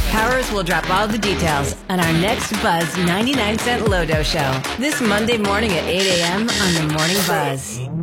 Powers will drop all the details on our next Buzz 99 Cent Lodo show this Monday morning at 8 a.m. on The Morning Buzz.